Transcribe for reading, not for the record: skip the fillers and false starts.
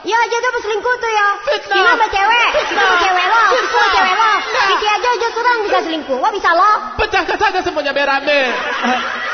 Iya aja tuh selingkuh tuh ya. Fitnah. Dina sama cewek. Itu sama cewek lo. Itu sama cewek lo. Iki aja kurang bisa selingkuh. Wah bisa lo. Pecahkan saja semuanya berame.